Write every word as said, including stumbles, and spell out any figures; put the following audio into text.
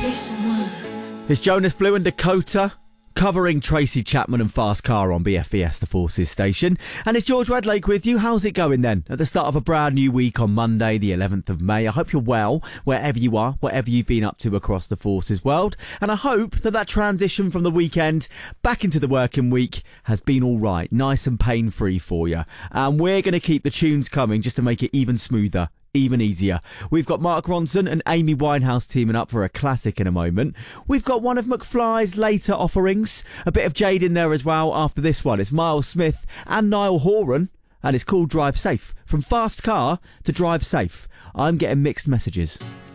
It's Jonas Blue and Dakota covering Tracy Chapman and Fast Car on B F B S, the Forces station. And it's George Wedlake with you. How's it going then? At the start of a brand new week on Monday, the eleventh of May. I hope you're well, wherever you are, whatever you've been up to across the Forces world. And I hope that that transition from the weekend back into the working week has been all right, nice and pain-free for you. And we're going to keep the tunes coming just to make it even smoother, even easier. We've got Mark Ronson and Amy Winehouse teaming up for a classic in a moment. We've got one of McFly's later offerings, a bit of Jade in there as well after this one. It's Miles Smith and Niall Horan, and it's called Drive Safe. From Fast Car to Drive Safe. I'm getting mixed messages.